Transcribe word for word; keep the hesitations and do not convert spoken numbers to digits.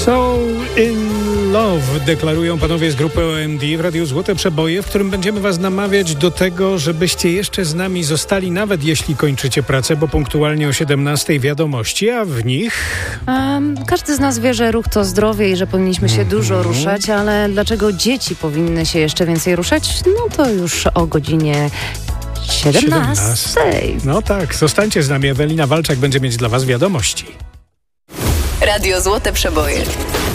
So in love, deklarują panowie z grupy O M D w Radiu Złote Przeboje, w którym będziemy was namawiać do tego, żebyście jeszcze z nami zostali, nawet jeśli kończycie pracę, bo punktualnie o siedemnastej wiadomości, a w nich... Um, każdy z nas wie, że ruch to zdrowie i że powinniśmy się mm-hmm. dużo ruszać, ale dlaczego dzieci powinny się jeszcze więcej ruszać? No to już o godzinie siedemnastej. No tak, zostańcie z nami. Ewelina Walczak będzie mieć dla was wiadomości. Radio Złote Przeboje.